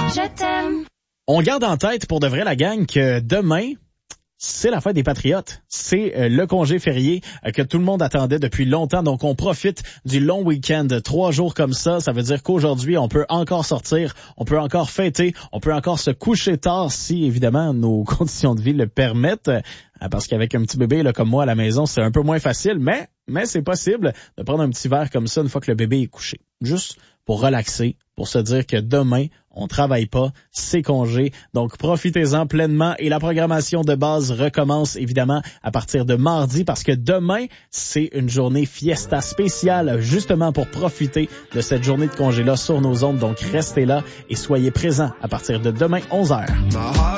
Je t'aime. On garde en tête pour de vrai la gang que demain, c'est la fête des Patriotes. C'est le congé férié que tout le monde attendait depuis longtemps. Donc, on profite du long week-end. 3 jours comme ça, ça veut dire qu'aujourd'hui, on peut encore sortir, on peut encore fêter, on peut encore se coucher tard si, évidemment, nos conditions de vie le permettent. Parce qu'avec un petit bébé là, comme moi à la maison, c'est un peu moins facile, mais c'est possible de prendre un petit verre comme ça une fois que le bébé est couché. Juste pour relaxer, pour se dire que demain, on travaille pas, c'est congé. Donc, profitez-en pleinement. Et la programmation de base recommence évidemment à partir de mardi parce que demain, c'est une journée fiesta spéciale justement pour profiter de cette journée de congé-là sur nos ondes. Donc, restez là et soyez présents à partir de demain, 11h.